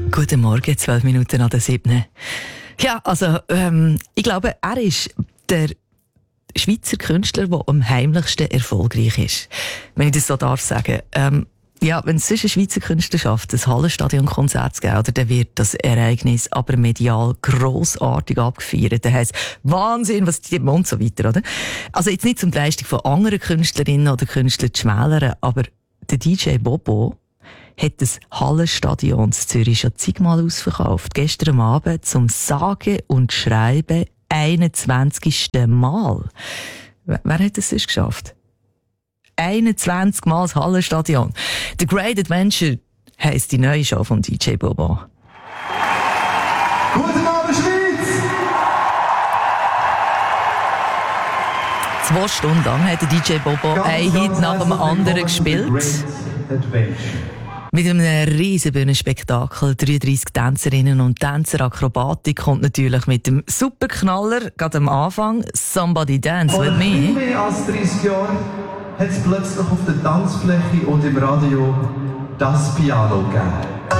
Guten Morgen, 12 Minuten nach der 7. Ja, also, ich glaube, er ist der Schweizer Künstler, der am heimlichsten erfolgreich ist. Wenn ich das so darf sagen. Ja, wenn es sonst ein Schweizer Künstler schafft, ein Hallenstadion-Konzert zu geben, oder, dann wird das Ereignis aber medial grossartig abgefeiert. Dann heisst Wahnsinn, was die und so weiter, oder? Also jetzt nicht zum Leistung von anderen Künstlerinnen oder Künstlern zu schmälern, aber der DJ Bobo hat das Hallenstadion in Zürich schon zigmal ausverkauft. Gestern Abend zum sage und schreiben 21. Mal. Wer hat das sonst geschafft? 21 Mal das Hallenstadion. The Great Adventure heisst die neue Show von DJ Bobo. Guten Abend, Schweiz! 2 Stunden lang hat der DJ Bobo einen Hit nach dem anderen gespielt. Mit einem riesen Bühnenspektakel, 33 Tänzerinnen und Tänzer, Akrobatik und natürlich mit dem Superknaller, gerade am Anfang, Somebody Dance With Me. Vor mehr als 30 Jahren hat es plötzlich auf der Tanzfläche und im Radio das Piano gegeben.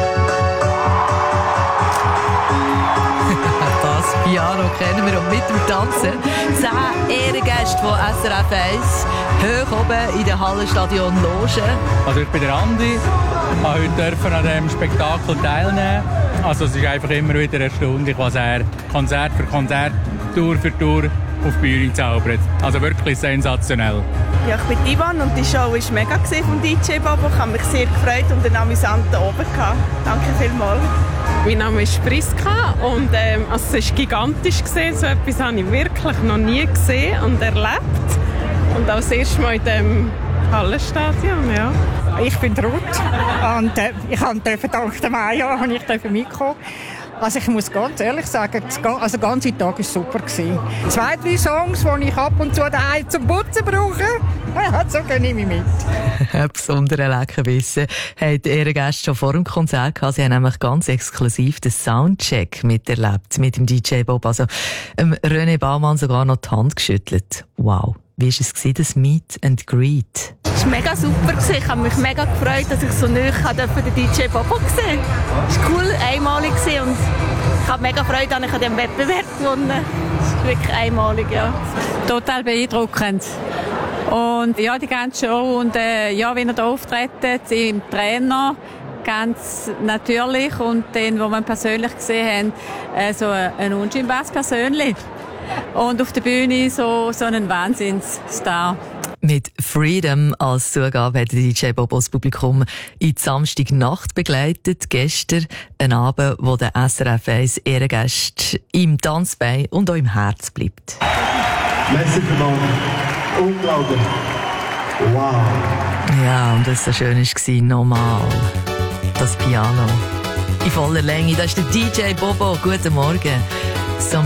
Das Piano kennen wir und mit dem Tanzen 10 Ehrengäste von SRF 1 hoch oben in der Hallenstadion Loge. Also ich bin der Andi, habe heute an diesem Spektakel teilnehmen. Also es ist einfach immer wieder erstaunlich, was er Konzert für Konzert, Tour für Tour auf die Bühne zaubert. Also wirklich sensationell. Ja, ich bin Ivan und die Show war mega vom DJ Bobo. Ich habe mich sehr gefreut und einen amüsanten Abend gehabt. Danke vielmals. Mein Name ist Priska und also es war gigantisch. So etwas habe ich wirklich noch nie gesehen und erlebt. Und auch das erste Mal in diesem Hallenstadion, ja. Ich bin Ruth und ich durfte dank der Maja mitkommen. Also ich muss ganz ehrlich sagen, der ganze Tag war super. 2, 3 Songs, die ich ab und zu daheim zum Putzen brauche, so nehme ich mit. Ein besonderer Leckerbissen haben die Ehrengäste schon vor dem Konzert gehabt. Sie haben nämlich ganz exklusiv den Soundcheck miterlebt mit dem DJ Bob. Also René Baumann sogar noch die Hand geschüttelt. Wow. Wie war es, das Meet and Greet? Es war mega super. Ich habe mich mega gefreut, dass ich so nahe den DJ Bobo sehen durfte. Es war cool, einmalig und ich habe mega Freude, dass ich an diesem Wettbewerb gewonnen habe. Es ist wirklich einmalig, ja. Total beeindruckend. Und ja, die ganze Show und ja, wie er da auftritt, im Trainer, ganz natürlich. Und den, wo wir persönlich gesehen haben, so ein unscheinbares Persönlich. Und auf der Bühne so ein Wahnsinnsstar. Mit Freedom als Zugabe hat DJ Bobo das Publikum in die Samstagnacht begleitet. Gestern ein Abend, wo der SRF 1 Ehrengäste im Tanzbein und auch im Herz bleibt. Merci vielmals. Unglaublich. Wow. Ja, und was so schön war, nochmal. Das Piano. In voller Länge. Das ist der DJ Bobo. Guten Morgen.